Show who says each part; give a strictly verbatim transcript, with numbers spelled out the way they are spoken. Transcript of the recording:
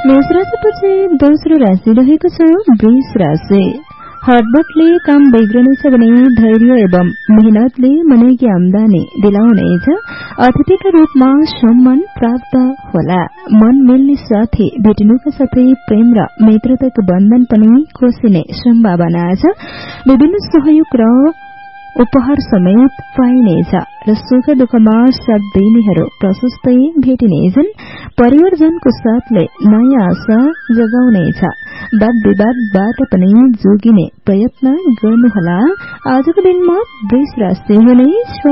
Speaker 1: मेष राशिपछि दोस्रो राशि रहेको छ वृष राशि। हडबडले काम बिग्रनेछ भने धैर्य एवं मेहनतले मनैकी आमदानी दिलाउनेछ। अतिथिका रूपमा सम्मान प्राप्त होला। मन मिल्ने साथी भेटिनुका साथै प्रेम र मित्रताको बन्धन पनि खोसिने सम्भावना छ। विभिन्न सहयोग र उपहार समेत पाइनेछ र सुख दुःखमा साथ दिनेहरू प्रशस्तै भेटिनेछन्। परिवारजनको साथले नयाँ आशा जगाउनेछ। वाद विवादबाट पनि जोगिने प्रयत्न गर्नुहोला। आजको दिनमा वृष राशिले